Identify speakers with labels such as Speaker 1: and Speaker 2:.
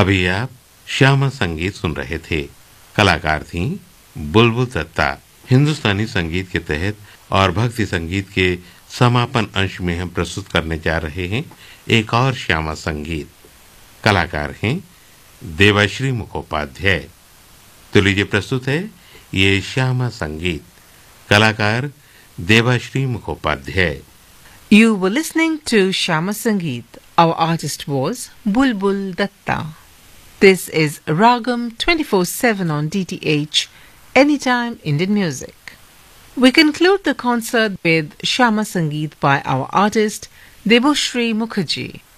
Speaker 1: अभी आप श्यामा संगीत सुन रहे थे। कलाकार थी बुलबुल दत्ता। हिंदुस्तानी संगीत के तहत और भक्ति संगीत के समापन अंश में हम प्रस्तुत करने जा रहे हैं एक और श्यामा संगीत। कलाकार हैं देवाश्री मुखोपाध्याय। तो लीजिए प्रस्तुत है ये श्यामा संगीत। कलाकार Debasree Mukhopadhyay.
Speaker 2: You were listening to Shama Sangeet. Our artist was Bulbul Datta. This is Ragam 24/7 on DTH, Anytime Indian Music. We conclude the concert with Shama Sangeet by our artist Debashri Mukherjee.